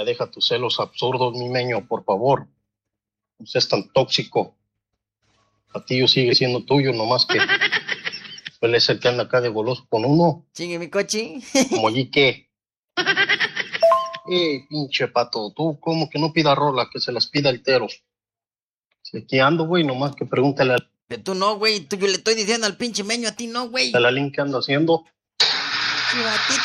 Ya deja tus celos absurdos, mi meño, por favor. No seas tan tóxico. Patillo sigue siendo tuyo, nomás que él es el que anda acá de goloso con uno. Chingue mi coche. Como allí que. Pinche pato, tú como que no pidas rola, que se las pida el tero. Si aquí ando, güey, nomás que pregúntale al... Pero tú no, güey. Yo le estoy diciendo al pinche meño, a ti no, güey. a la link que ando haciendo. Chivatito.